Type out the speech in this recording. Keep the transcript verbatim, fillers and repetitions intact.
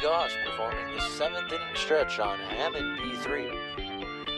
Goss performing the seventh inning stretch on Hammond B three.